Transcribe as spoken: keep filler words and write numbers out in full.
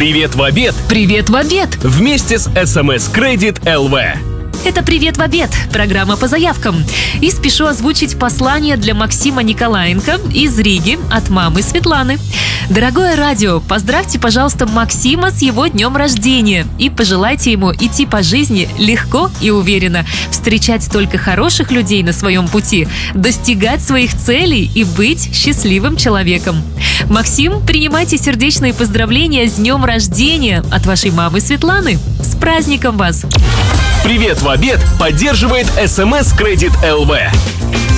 Привет в обед! Привет в обед! Вместе с эс эм эс Credit эл ви. Это «Привет в обед» – программа по заявкам. И спешу озвучить послание для Максима Николаенко из Риги от мамы Светланы. Дорогое радио, поздравьте, пожалуйста, Максима с его днем рождения и пожелайте ему идти по жизни легко и уверенно, встречать только хороших людей на своем пути, достигать своих целей и быть счастливым человеком. Максим, принимайте сердечные поздравления с днем рождения от вашей мамы Светланы. С праздником вас! Привет в обед поддерживает эс эм эс Credit эл ви.